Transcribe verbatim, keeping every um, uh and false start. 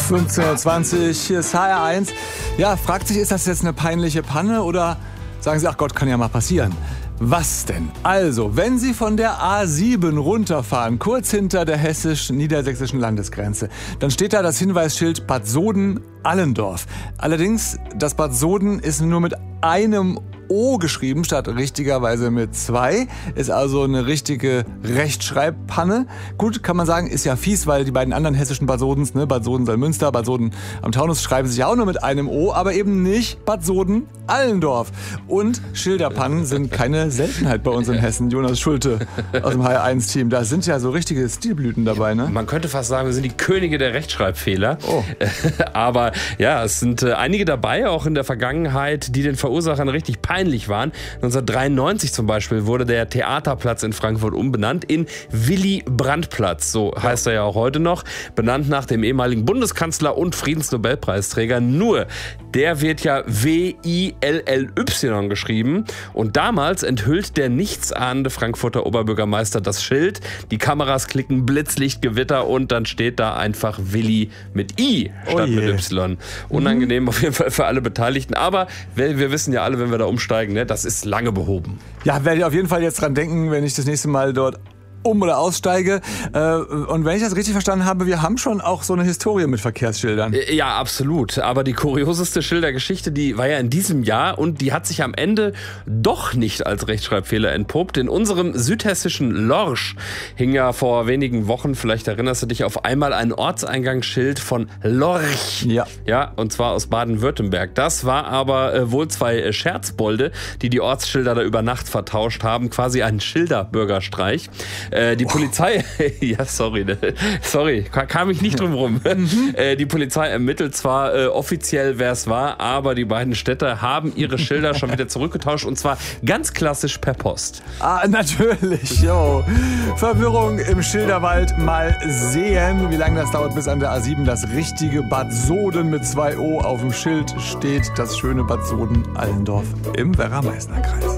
fünfzehn Uhr zwanzig, hier ist H R eins. Ja, fragt sich, ist das jetzt eine peinliche Panne oder sagen Sie, ach Gott, kann ja mal passieren. Was denn? Also, wenn Sie von der A sieben runterfahren, kurz hinter der hessisch-niedersächsischen Landesgrenze, dann steht da das Hinweisschild Bad Soden-Allendorf. Allerdings, das Bad Soden ist nur mit einem O geschrieben, statt richtigerweise mit zwei. Ist also eine richtige Rechtschreibpanne. Gut, kann man sagen, ist ja fies, weil die beiden anderen hessischen Bad Sodens, ne, Bad Soden-Salmünster, Bad Soden am Taunus, schreiben sich ja auch nur mit einem O, aber eben nicht Bad Soden-Allendorf. Und Schilderpannen sind keine Seltenheit bei uns in Hessen. Jonas Schulte aus dem H R eins Team. Da sind ja so richtige Stilblüten dabei, ne? Man könnte fast sagen, wir sind die Könige der Rechtschreibfehler. Oh. Aber ja, es sind äh, einige dabei, auch in der Vergangenheit, die den Verursachern richtig peinlich waren. neunzehnhundertdreiundneunzig zum Beispiel wurde der Theaterplatz in Frankfurt umbenannt in Willy-Brandt-Platz. So heißt er ja auch heute noch. Benannt nach dem ehemaligen Bundeskanzler und Friedensnobelpreisträger. Nur, der wird ja W I L L Y geschrieben. Und damals enthüllt der nichtsahnende Frankfurter Oberbürgermeister das Schild. Die Kameras klicken Blitzlichtgewitter und dann steht da einfach Willi mit I statt Oh je. mit Y. Unangenehm mhm. auf jeden Fall für alle Beteiligten. Aber wir, wir wissen ja alle, wenn wir da umsteigen, ne, das ist lange behoben. Ja, werde ich auf jeden Fall jetzt dran denken, wenn ich das nächste Mal dort um- oder aussteige. Und wenn ich das richtig verstanden habe, wir haben schon auch so eine Historie mit Verkehrsschildern. Ja, absolut. Aber die kurioseste Schildergeschichte, die war ja in diesem Jahr und die hat sich am Ende doch nicht als Rechtschreibfehler entpuppt. In unserem südhessischen Lorsch hing ja vor wenigen Wochen, vielleicht erinnerst du dich, auf einmal ein Ortseingangsschild von Lorch. Ja. Ja, und zwar aus Baden-Württemberg. Das war aber äh, wohl zwei äh, Scherzbolde, die die Ortsschilder da über Nacht vertauscht haben. Quasi ein Schilderbürgerstreich. Äh, die wow. Polizei, ja sorry, ne? sorry, kam ich nicht drum rum. Mhm. Äh, die Polizei ermittelt zwar äh, offiziell, wer es war, aber die beiden Städte haben ihre Schilder schon wieder zurückgetauscht und zwar ganz klassisch per Post. Ah, natürlich, jo. Verwirrung im Schilderwald, mal sehen, wie lange das dauert, bis an der A sieben das richtige Bad Soden mit zwei O auf dem Schild steht. Das schöne Bad Soden-Allendorf im Werra-Meißner-Kreis.